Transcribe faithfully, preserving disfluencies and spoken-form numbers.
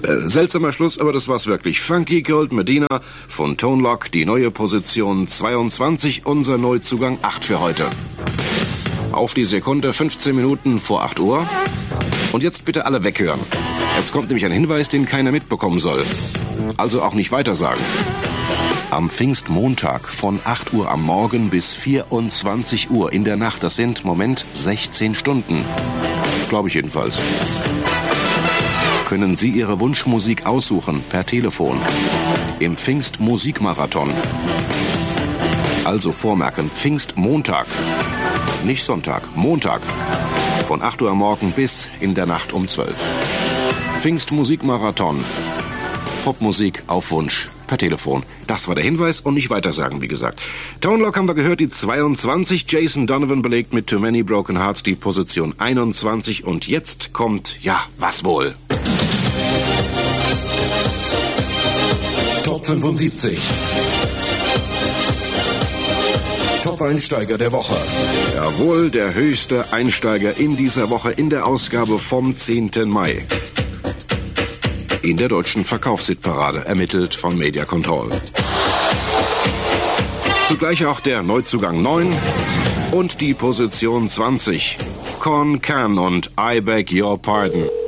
Äh, seltsamer Schluss, aber das war's wirklich. Funky Gold Medina von Tone Loc, die neue Position zweiundzwanzig, unser Neuzugang acht für heute. Auf die Sekunde, fünfzehn Minuten vor acht Uhr. Und jetzt bitte alle weghören. Jetzt kommt nämlich ein Hinweis, den keiner mitbekommen soll. Also auch nicht weitersagen. Am Pfingstmontag von acht Uhr am Morgen bis vierundzwanzig Uhr in der Nacht, das sind, Moment, sechzehn Stunden. Glaube ich jedenfalls. Können Sie Ihre Wunschmusik aussuchen per Telefon. Im Pfingstmusikmarathon. Also vormerken, Pfingstmontag. Nicht Sonntag, Montag. Von acht Uhr am Morgen bis in der Nacht um zwölf. Pfingstmusikmarathon. Popmusik auf Wunsch per Telefon. Das war der Hinweis und nicht weitersagen, wie gesagt. Tone Loc haben wir gehört, die zweiundzwanzig. Jason Donovan belegt mit Too Many Broken Hearts die Position einundzwanzig. Und jetzt kommt, ja, was wohl? Top fünfundsiebzig. Top-Einsteiger der Woche. Jawohl, der höchste Einsteiger in dieser Woche in der Ausgabe vom zehnten Mai. In der deutschen Verkaufshitparade, ermittelt von Media Control. Zugleich auch der Neuzugang neun und die Position zwanzig. Con Can und I Beg Your Pardon.